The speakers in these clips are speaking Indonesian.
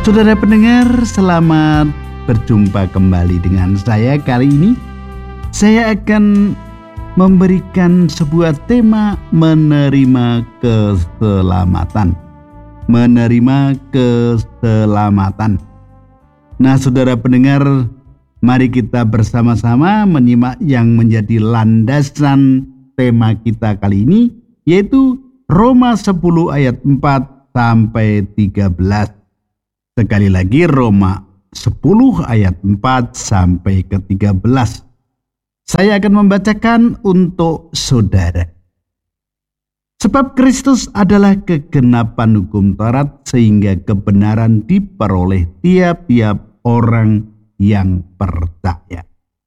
Saudara pendengar, selamat berjumpa kembali dengan saya. Kali ini saya akan memberikan sebuah tema menerima keselamatan. Menerima keselamatan. Nah, saudara pendengar, mari kita bersama-sama menyimak yang menjadi landasan tema kita kali ini, yaitu Roma 10 ayat 4 sampai 13. Sekali lagi, Roma 10 ayat 4 sampai ke 13. Saya akan membacakan untuk saudara. Sebab Kristus adalah kegenapan hukum Taurat, sehingga kebenaran diperoleh tiap-tiap orang yang percaya.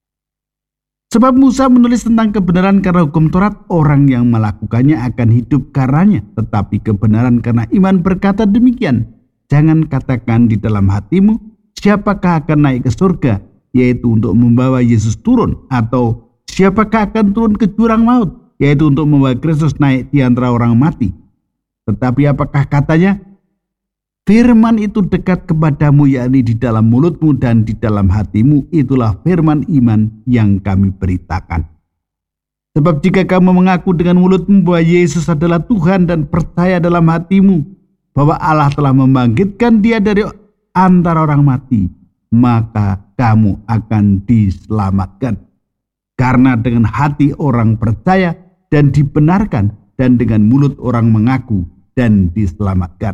Sebab Musa menulis tentang kebenaran karena hukum Taurat, orang yang melakukannya akan hidup karenanya. Tetapi kebenaran karena iman berkata demikian, jangan katakan di dalam hatimu, siapakah akan naik ke surga, yaitu untuk membawa Yesus turun, atau siapakah akan turun ke jurang maut, yaitu untuk membawa Kristus naik di antara orang mati. Tetapi apakah katanya? Firman itu dekat kepadamu, yakni di dalam mulutmu dan di dalam hatimu, itulah firman iman yang kami beritakan. Sebab jika kamu mengaku dengan mulutmu bahwa Yesus adalah Tuhan dan percaya dalam hatimu bahwa Allah telah membangkitkan dia dari antara orang mati, maka kamu akan diselamatkan. Karena dengan hati orang percaya dan dibenarkan, dan dengan mulut orang mengaku dan diselamatkan.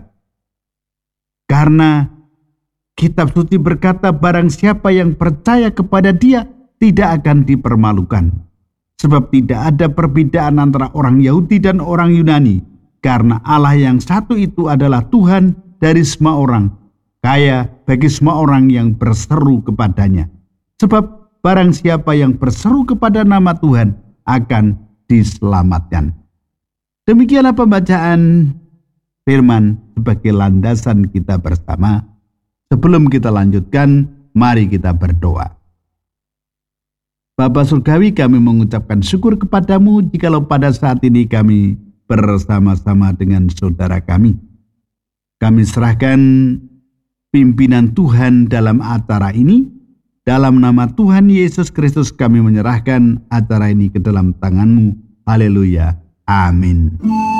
Karena kitab suci berkata, barang siapa yang percaya kepada dia tidak akan dipermalukan. Sebab tidak ada perbedaan antara orang Yahudi dan orang Yunani, karena Allah yang satu itu adalah Tuhan dari semua orang, kaya bagi semua orang yang berseru kepadanya. Sebab barang siapa yang berseru kepada nama Tuhan akan diselamatkan. Demikianlah pembacaan firman sebagai landasan kita bersama. Sebelum kita lanjutkan, mari kita berdoa. Bapa Surgawi, kami mengucapkan syukur kepadamu jikalau pada saat ini kami bersama-sama dengan saudara kami. Kami serahkan pimpinan Tuhan dalam acara ini. Dalam nama Tuhan Yesus Kristus kami menyerahkan acara ini ke dalam tangan-Mu. Haleluya. Amin.